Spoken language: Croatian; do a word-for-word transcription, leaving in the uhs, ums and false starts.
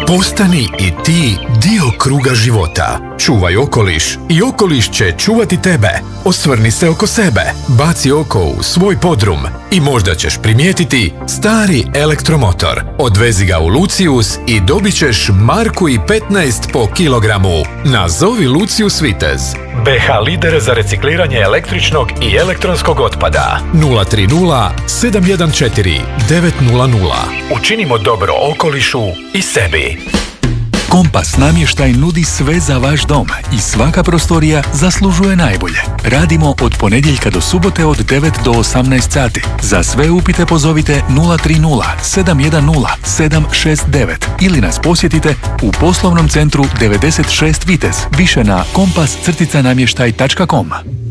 Postani i ti dio kruga života. Čuvaj okoliš i okoliš će čuvati tebe. Osvrni se oko sebe, baci oko u svoj podrum i možda ćeš primijetiti stari elektromotor. Odvezi ga u Lucius i dobit ćeš marku i petnaest po kilogramu. Nazovi Lucius Vitez. B H lider za recikliranje električnog i elektronskog otpada. nula tri nula sedam jedan četiri devet nula nula. Učinimo dobro okolišu i sebi. Kompas namještaj nudi sve za vaš dom i svaka prostorija zaslužuje najbolje. Radimo od ponedjeljka do subote od devet do osamnaest sati. Za sve upite pozovite nula tri nula sedam jedan nula sedam šest devet ili nas posjetite u poslovnom centru devedeset šest Vitez. Više na kompas namještaj tačka com.